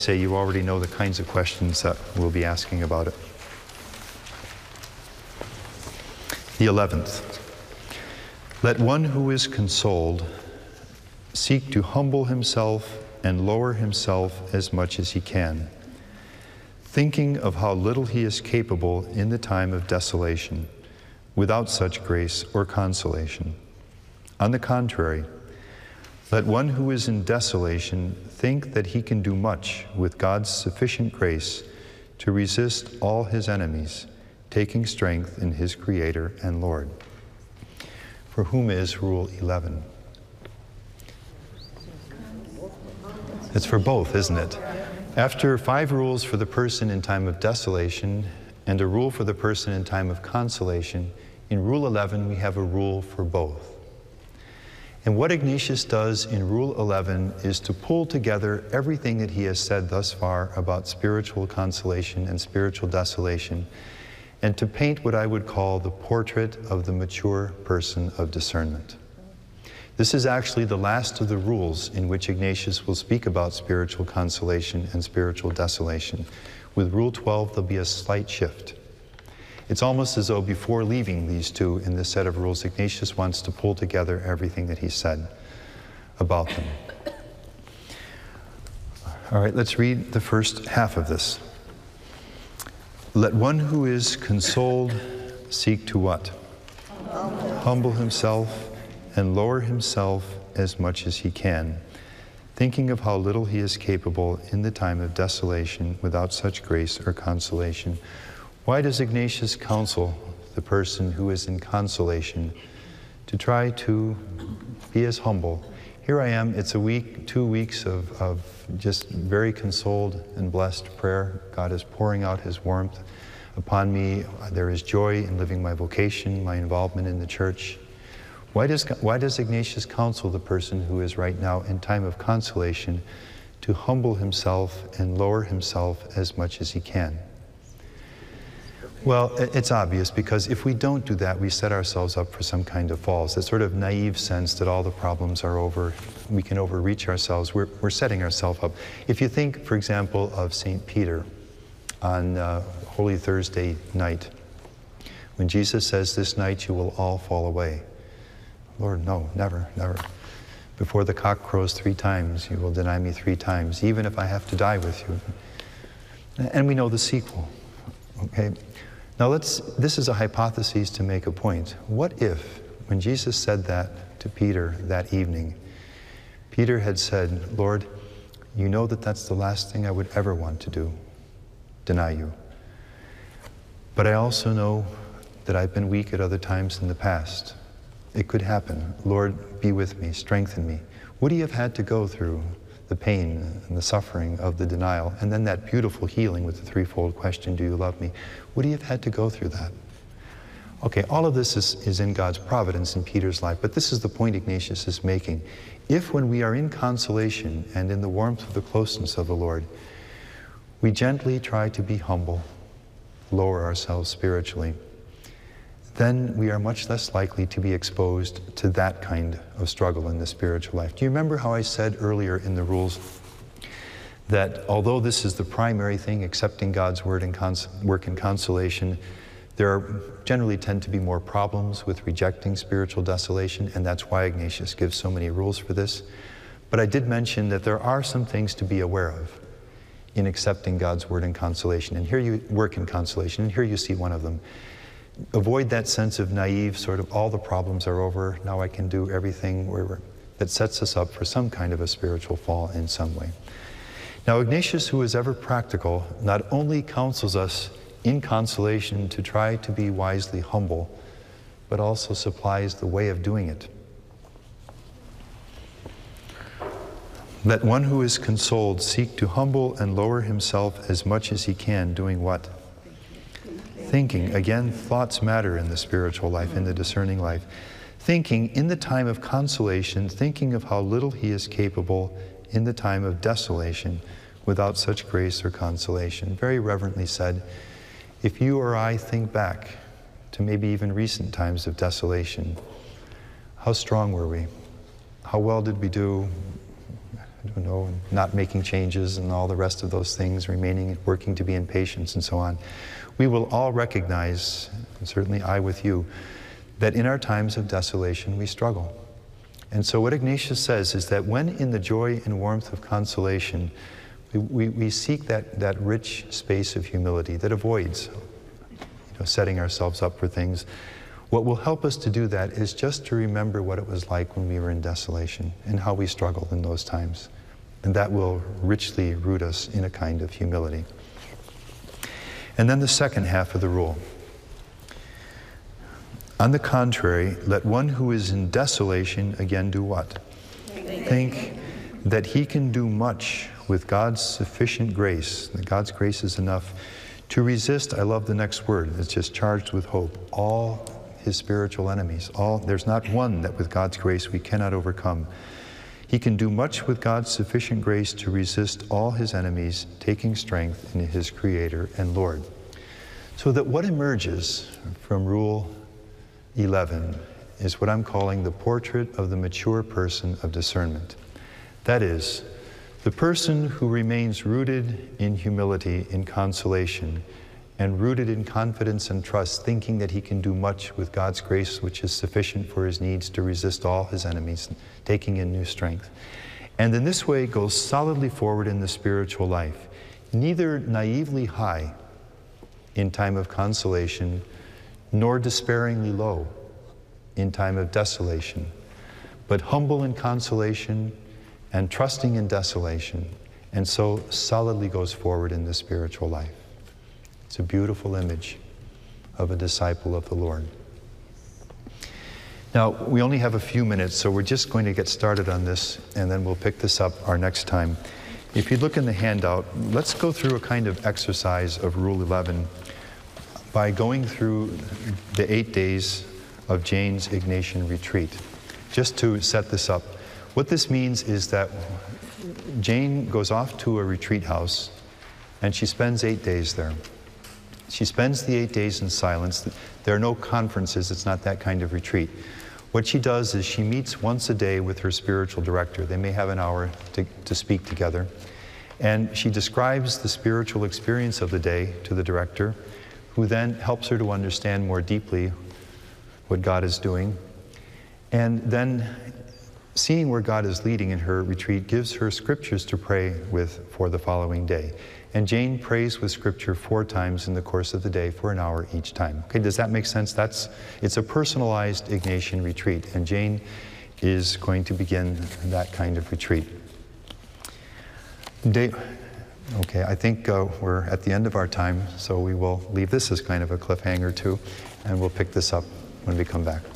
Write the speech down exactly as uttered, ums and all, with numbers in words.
Say you already know the kinds of questions that we'll be asking about it. The eleventh. Let one who is consoled seek to humble himself and lower himself as much as he can, thinking of how little he is capable in the time of desolation, without such grace or consolation. On the contrary, let one who is in desolation think that he can do much with God's sufficient grace to resist all his enemies, taking strength in his Creator and Lord. For whom is Rule eleven? It's for both, isn't it? After five rules for the person in time of desolation and a rule for the person in time of consolation, in Rule eleven we have a rule for both. And what Ignatius does in Rule eleven is to pull together everything that he has said thus far about spiritual consolation and spiritual desolation, and to paint what I would call the portrait of the mature person of discernment. This is actually the last of the rules in which Ignatius will speak about spiritual consolation and spiritual desolation. With Rule twelve, there'll be a slight shift. It's almost as though before leaving these two in this set of rules, Ignatius wants to pull together everything that he said about them. All right, let's read the first half of this. Let one who is consoled seek to what? Humble, Humble himself and lower himself as much as he can, thinking of how little he is capable in the time of desolation without such grace or consolation. Why does Ignatius counsel the person who is in consolation to try to be as humble? Here I am, it's a week, two weeks of, of just very consoled and blessed prayer. God is pouring out his warmth upon me. There is joy in living my vocation, my involvement in the church. Why does, why does Ignatius counsel the person who is right now in time of consolation to humble himself and lower himself as much as he can? Well, it's obvious, because if we don't do that, we set ourselves up for some kind of falls. That sort of naive sense that all the problems are over, we can overreach ourselves. We're, we're setting ourselves up. If you think, for example, of Saint Peter on uh, Holy Thursday night, when Jesus says, "This night you will all fall away." Lord, no, never, never. Before the cock crows three times, you will deny me three times, even if I have to die with you. And we know the sequel, okay? Now let's, this is a hypothesis to make a point. What if, when Jesus said that to Peter that evening, Peter had said, "Lord, you know that that's the last thing I would ever want to do, deny you. But I also know that I've been weak at other times in the past. It could happen. Lord, be with me, strengthen me." Would he have had to go through the pain and the suffering of the denial, and then that beautiful healing with the threefold question, "Do you love me?" Would he have had to go through that? Okay, all of this is, is in God's providence in Peter's life, but this is the point Ignatius is making. If when we are in consolation and in the warmth of the closeness of the Lord, we gently try to be humble, lower ourselves spiritually, then we are much less likely to be exposed to that kind of struggle in the spiritual life. Do you remember how I said earlier in the rules that although this is the primary thing, accepting God's word and cons work in consolation, there are, generally tend to be more problems with rejecting spiritual desolation, and that's why Ignatius gives so many rules for this. But I did mention that there are some things to be aware of in accepting God's word in consolation, and here you work in consolation, and here you see one of them. Avoid that sense of naive, sort of all the problems are over, now I can do everything, where that sets us up for some kind of a spiritual fall in some way. Now Ignatius, who is ever practical, not only counsels us in consolation to try to be wisely humble, but also supplies the way of doing it. Let one who is consoled seek to humble and lower himself as much as he can, doing what? Thinking. Again, thoughts matter in the spiritual life, in the discerning life. Thinking in the time of consolation, thinking of how little he is capable in the time of desolation without such grace or consolation. Very reverently said, if you or I think back to maybe even recent times of desolation, how strong were we? How well did we do? I don't know, not making changes and all the rest of those things, remaining, working to be in patience and so on, we will all recognize, and certainly I with you, that in our times of desolation we struggle. And so what Ignatius says is that when in the joy and warmth of consolation, we, we, we seek that, that rich space of humility that avoids, you know, setting ourselves up for things. What will help us to do that is just to remember what it was like when we were in desolation and how we struggled in those times. And that will richly root us in a kind of humility. And then the second half of the rule. On the contrary, let one who is in desolation again do what? Think, Think that he can do much with God's sufficient grace, that God's grace is enough to resist, I love the next word, it's just charged with hope, all his spiritual enemies. All, there's not one that with God's grace we cannot overcome. He can do much with God's sufficient grace to resist all his enemies, taking strength in his Creator and Lord. So that what emerges from Rule eleven is what I'm calling the portrait of the mature person of discernment. That is, the person who remains rooted in humility, in consolation, and rooted in confidence and trust, thinking that he can do much with God's grace, which is sufficient for his needs to resist all his enemies, taking in new strength. And in this way goes solidly forward in the spiritual life, neither naively high in time of consolation, nor despairingly low in time of desolation, but humble in consolation and trusting in desolation, and so solidly goes forward in the spiritual life. It's a beautiful image of a disciple of the Lord. Now, we only have a few minutes, so we're just going to get started on this, and then we'll pick this up our next time. If you look in the handout, let's go through a kind of exercise of Rule eleven by going through the eight days of Jane's Ignatian retreat, just to set this up. What this means is that Jane goes off to a retreat house, and she spends eight days there. She spends the eight days in silence. There are no conferences, it's not that kind of retreat. What she does is she meets once a day with her spiritual director. They may have an hour to, to speak together. And she describes the spiritual experience of the day to the director, who then helps her to understand more deeply what God is doing. And then, seeing where God is leading in her retreat, gives her scriptures to pray with for the following day. And Jane prays with scripture four times in the course of the day for an hour each time. Okay, does that make sense? That's, it's a personalized Ignatian retreat, and Jane is going to begin that kind of retreat. Day, okay, I think uh, we're at the end of our time, so we will leave this as kind of a cliffhanger too, and we'll pick this up when we come back.